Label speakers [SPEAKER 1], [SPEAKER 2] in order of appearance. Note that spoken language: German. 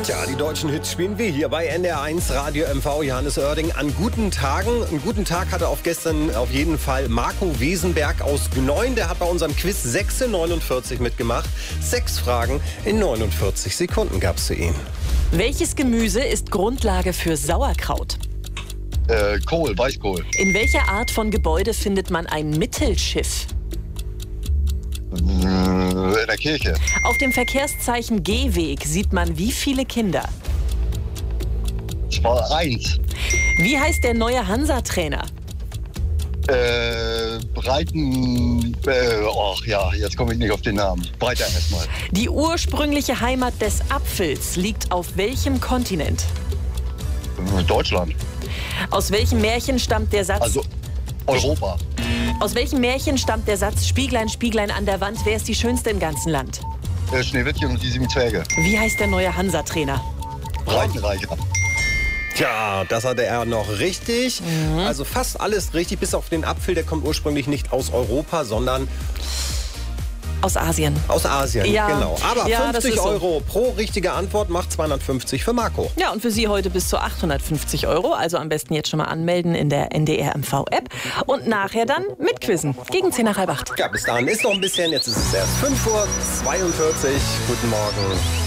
[SPEAKER 1] Tja, die deutschen Hits spielen wir hier bei NDR1 Radio MV. Johannes Oerding an guten Tagen. Einen guten Tag hatte gestern auf jeden Fall Marco Wesenberg aus Gneun. Der hat bei unserem Quiz 6:49 mitgemacht. 6 Fragen in 49 Sekunden gab es zu ihm.
[SPEAKER 2] Welches Gemüse ist Grundlage für Sauerkraut?
[SPEAKER 3] Kohl, Weißkohl.
[SPEAKER 2] In welcher Art von Gebäude findet man ein Mittelschiff?
[SPEAKER 3] In der Kirche.
[SPEAKER 2] Auf dem Verkehrszeichen Gehweg sieht man wie viele Kinder?
[SPEAKER 3] 1.
[SPEAKER 2] Wie heißt der neue Hansa-Trainer?
[SPEAKER 3] Breiten. Jetzt komme ich nicht auf den Namen. Breiter erstmal.
[SPEAKER 2] Die ursprüngliche Heimat des Apfels liegt auf welchem Kontinent?
[SPEAKER 3] Deutschland.
[SPEAKER 2] Aus welchem Märchen stammt der Satz?
[SPEAKER 3] Also Europa.
[SPEAKER 2] Aus welchem Märchen stammt der Satz Spieglein, Spieglein an der Wand, wer ist die Schönste im ganzen Land?
[SPEAKER 3] Schneewittchen und die 7 Zwerge.
[SPEAKER 2] Wie heißt der neue Hansa-Trainer?
[SPEAKER 3] Breitenreicher.
[SPEAKER 1] Tja, das hatte er noch richtig. Also fast alles richtig, bis auf den Apfel. Der kommt ursprünglich nicht aus Europa, sondern
[SPEAKER 2] Aus Asien.
[SPEAKER 1] aus Asien.
[SPEAKER 2] Ja.
[SPEAKER 1] Genau. Aber
[SPEAKER 2] Ja, das
[SPEAKER 1] 50
[SPEAKER 2] ist so.
[SPEAKER 1] Euro pro richtige Antwort macht 250 für Marco.
[SPEAKER 2] Ja, und für Sie heute bis zu 850 Euro. Also am besten jetzt schon mal anmelden in der NDR MV-App. Und nachher dann mitquizzen. Gegen 7:50.
[SPEAKER 1] Ja, bis dahin ist noch ein bisschen. Jetzt ist es erst 5:42 Uhr. Guten Morgen.